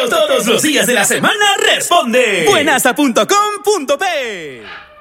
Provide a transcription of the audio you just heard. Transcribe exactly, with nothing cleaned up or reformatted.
Todos los días de la semana responde. Buenasa punto com punto pe